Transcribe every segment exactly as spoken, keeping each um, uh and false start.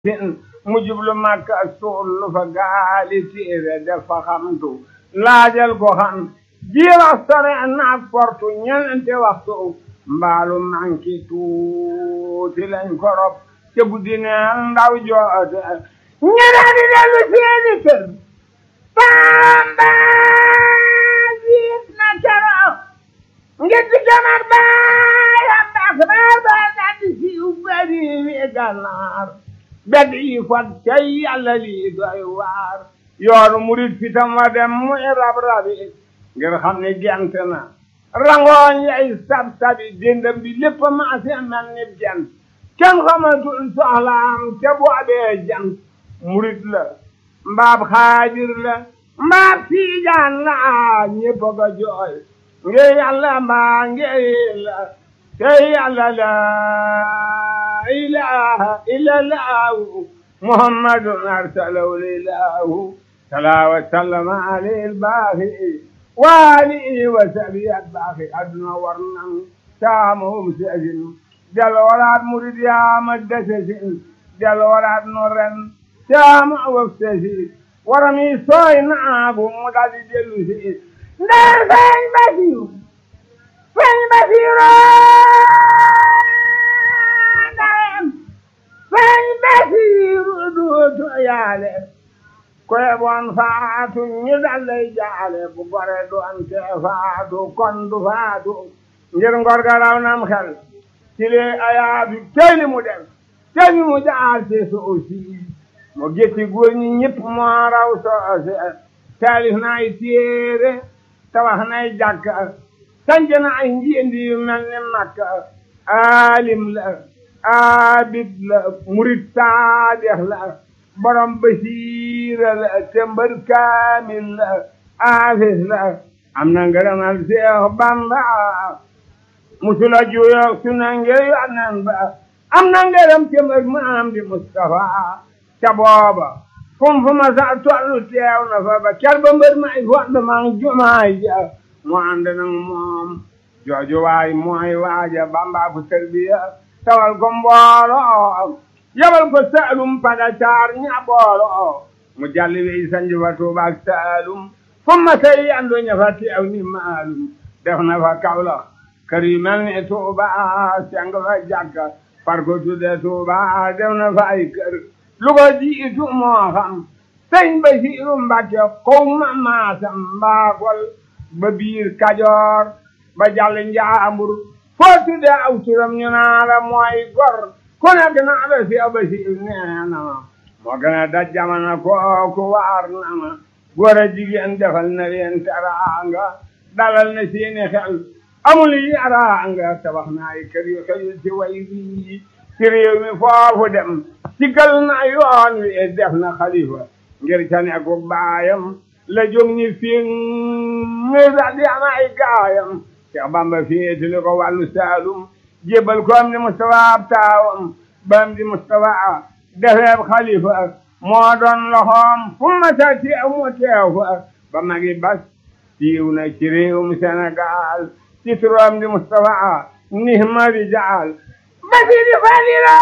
mu jublu Makka suul fa gaali téere dafa xamtu laajal ko xam ji wax sore naak portu ñeente waxtu mbaalu manki tuuti lañ ko rob ca guddi neel ndaw joote ñeneen di dellu seeni kër Bamba jiit na keroog ngetti jamar baayam baax baar baa daldi siiw bari wi gànnaar bedd yi fot cay yàlla lii doy waar yoonu murit fitam wa dem muy rab rabi ngir xam ne gent na rangooñ yay sab sabi dindam bi lépp maase mel ni gent kenn xamatul soxlaam te boobee jant murit la mbaab xaajir la mbaab tiijaan la ñépp ga jooy nge yàlla mbaa nge la te yàlla la ilaha illallahu muhammadun arsalahu lilahu salaa wa sallama alayhi albaaxi wa alihi wa sahbihi albaaxi adduna war nan taamahum seesin del waraat murid yaama desesin del waraat no ren taama waf sesi warami sooy naagu mu daldi dellu si ndeer feeñ basiru feeñ basiru feeñ basiru duutu yaale koye bon faatu ñu dallay jaale bu gore doon te faatu kon du faatu ngir ngor ga raw nam xel ci li ayaatu tey li mu def tey li mu jaar ci soosi mu gétti góor ñi ñëpp moo raw soose taalif na ay téere tabax na ay jàkka sanc na ay njiendi yu mel ni Makka alim la abid la murid saadex la borom basiira la tëmbër kaamil la aafis la am na ngërëmal Seex Bamba musula juyoog su na ngir yonen ba am na ngërëm tëmbër maam di Mustafa ca booba fum fu ma sa tollu teew na fa ba ker ba mbër may fond mang jumaay ja mu ànd nag moom jooju waay mooy waaja Bamba fu tarbiya tawal ko mbooloo yabal ko Saalum pada caar ña booloo mu jalli wey sanji fa Tuuba ak Saalum fu ma say yandu ña fa teew ni maalum def na fa Kawlax kër yu mel ni Tuuba seng fa jàkka far ko tudde Tuuba def na fa ay kër lu ko jiitu moo xam sëñ Basiiru Mbàkke xaw ma maasam mbaakol ba biir Kajoor ba jàll Njaambur foo tudde aw turam ñu naa la mooy gor ku nekk naa la si Basiiru nee na ma moo gën a daj jamono kooku waar na ma góor a jigéen defal na leen teraanga dalal na seeni xel amul yaraanga tabax na ay kër yu xëyul ci way bii ci réew mi foofu dem sigal na yoon wi def na xalifa ngir ca nekku baayam la jóg ni fi ngi da di am ay gaayam Seex Bamba féetali ko wàllu Saalum jébal ko am di Mustafa ab taawam bam di Mustafa defeeb xalifa moo doon loxoom fu ma sa teew mu teew fa ba magi bas siiw na ci réewum Sénégal ci turam di Mustafa nihma rijaal basi di falila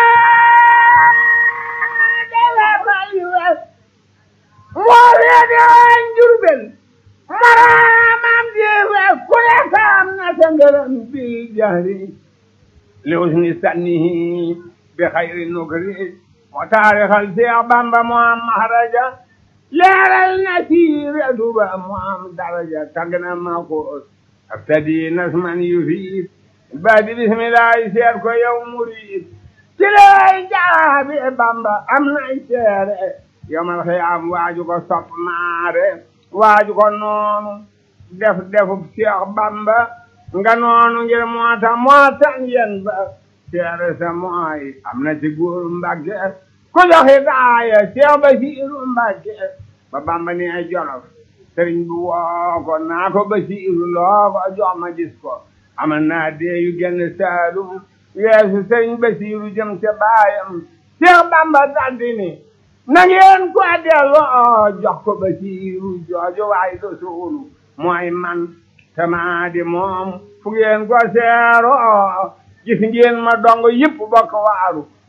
moo weede waan Jurbel maraamam jeewe ku nekk am na sa ngërëm bil jahri li husni sannihi bi xayri nukri moo taarixal Seex Bamba moo am mahraja leeral na siire duba moo am daraja tagg na ma ko aftadi nasman yufiid baadi bismillahi seet ko yow murid ci lay jaabi Bamba am nay seere yomal xiyaam waaju ko sopp maare waaju ko noonu def defub Seex Bamba nga noonu ngir moo tax moo tax yen ba seere sa mooy am na ci góoru Mbàkke ku joxe gaaya Seex Basiiru Mbàkke ba Bamba ni ay Jolof sëriñ bu woo ko naa ko Basiiru loo ko jox ma gis ko amal naa dee yu genn Saalum weesu sëriñ Basiiru jëm ca baayam Seex Bamba daldi ni na ngeen ko delloo jox ko Basiiru jooju waay do suulu mooy man sama di moom fu ngeen ko seeroo gis ngeen ma dong yëpp bokk waaru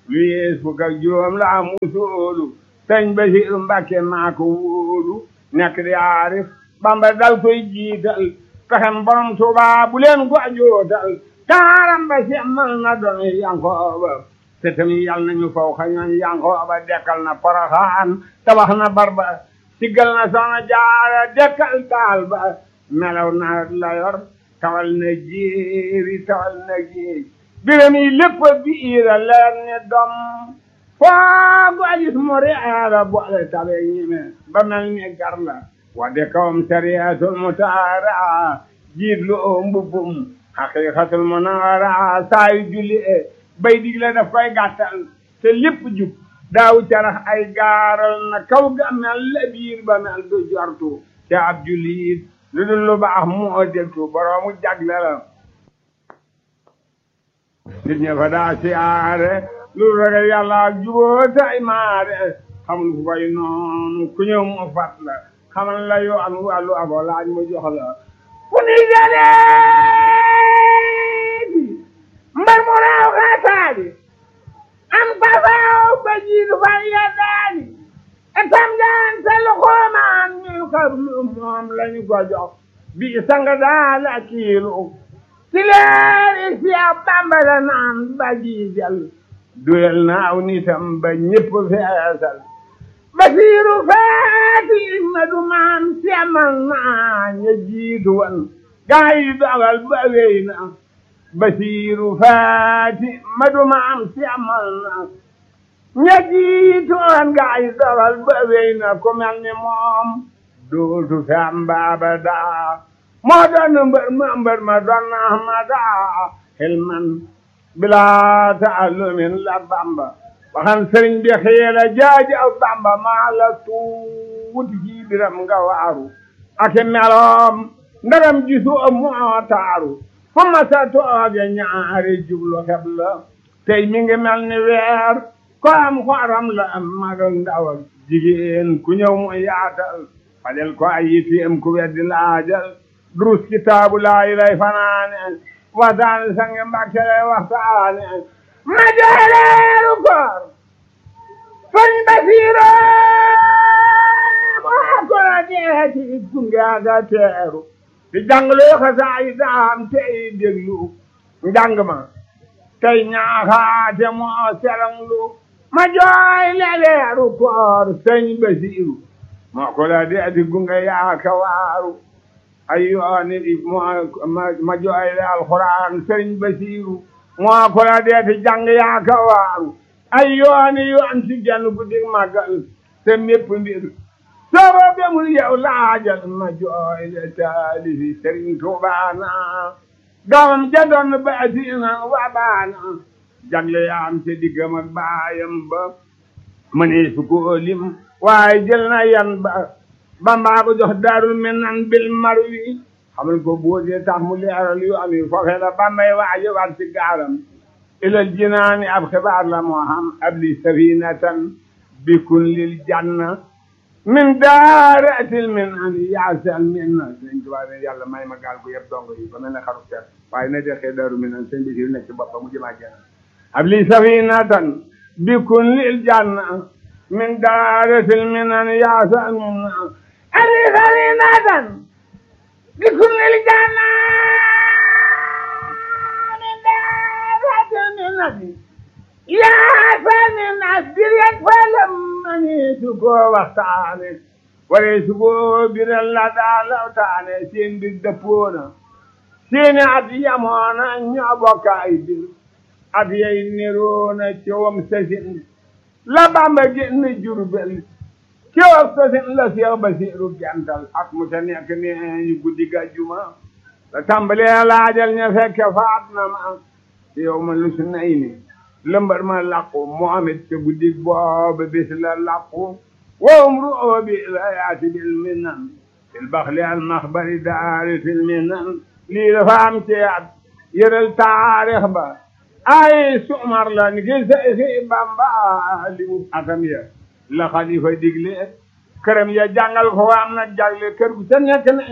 lu yees fukk ak juróom la am usoolu sëñ Basiiru Mbàkke maa ko wóolu nekk di aarif Bamba dal koy jiital pexem borom Tuubaa bu leen ko jootal taaram ba semmal na doon Yankooba setam yi yal nañu faw xañoon Yankooba dekkal na Poroxaan tabax na Barba siggal na Soxna Jaara dekkal taal ba melaw na la yor tawal na jéeri tawal na géej biram yi lépp biira leer ni dom foo ko gis mu reera boole tabe ñime ba mel ni gar la wadde kawam sariyatul mutaara jiit lu oo mbubbum haqiqatul munawara saayu julli e bay digle daf koy gàttal te lépp jub daaw carax ay gaaral na kaw ga mel la biir ba mel du jortu te ab julli lu dul lu baax moo deltu boroomu jagle la nit ña fa daa siyaare lu ragal yàlla ak juboo tay maare xamul fu koy noonu ku ñëw mu fat la xamal la yoo am wàllu abo laaj mu jox la fu ni jaleeti mbar mu raaw xaataali am pasaaw ba jiitu fa yeddaali etam jaan te lu xoomaan ñu xarlu moom lañu ko jox bi sanga daal a kiilu ci leeri si ab Bamba la naan ba jiijal duyal naaw nitam ba ñépp feesal Basiiru faati ma du maan semal naa ña jiitu wan gaa yi dogal ba wey na Basiiru faati ma du maan semal naa ña jiitu wan gaa yi dogal ba wey na ku mel ni moom dootu fi am baaba daa moo doon mbër ma mbër ma doon na ma daa xilman bilaa taallumin la Bamba waxan sëriñ bi xiira jaaji aw Bamba maa la tuuti ci biram nga waaru ake meloom ndaram gisu moo taaru fu ma sa tooge ñaari jublu xeb la tey mi ngi mel ni weer ko am xoram la am mag ak ndaw ak jigéen ku ñëw mu yaatal fajal ko ay yitteem ku weddi laajal durus kitaabu laayi lay fanaane waxtaane sange Mbàkke lay waxtaane ma jooleeru koor sëñ Basiiru moo ko la deeti gunge aga teeru di jàngloo xasaay daam tey déglu njàng ma tey ñaaxaate moo seranglu ma jooleeru koor sëñ Basiiru moo ko la deeti gunge yaaka waaru ay yooni ma jooyle alxuraan sëriñ Basiiru moo ko la deeti jàng yaaka waaru ay yooni yoon ci genn guddi màggal te mépp mbir sooba bemul yow laajal ma jooyle taalifi sëriñ Tuubaana doomam ja doon baasina wa baana jagle yaam te diggam ak baayam ba mënee su ko lim waaye jël na yan ba Bamba ko jox Daarul Minan bil marwi xamal ko boodee tax mu leeral yu am yi foofee la Bambay waaje war ci gaaram ilal jinaani ab xibaar la moo xam abli safinatan bikun lil janna min daaratil minan yaasal minna sëñ Tuubaa ne yàlla may ma gaal ko yëpp dongo yi ba mel ne xaru ter waaye na dexee Daarul Minan sëñ bi si nekk ci boppam mu jëmaa janna abli safinatan bikun lil janna min daaratil minan yaasal minna ali safinatan bikun lil janna min daaratil minan yaasal minna direk falam mani su ko waxtaane wala su ko biral la daalawtaane seen bir dëppoona seeni at yamoona ñoo bokk ay bir at yay niroona coowam sasin la Bamba génn Jurbel coowam sasin la Seex Basiiru gental ak mu ta nekk ne ñu guddi gàjjuma la tàmbalee laajal ña fekke faat na ma yow ma lu su nay ni lëmbar ma làqu Muhammad ca guddi booba bis la làqu wowum ru'oo bi la yaati bil minan fil baxli al maxbari daari fil minan lii dafa am ci at yëral taarix ba ay sumar la ni ki Seexi Bamba li mu atam ya la xalifa digle këram ya jàngal ko am na jagle kër gu ca nekk na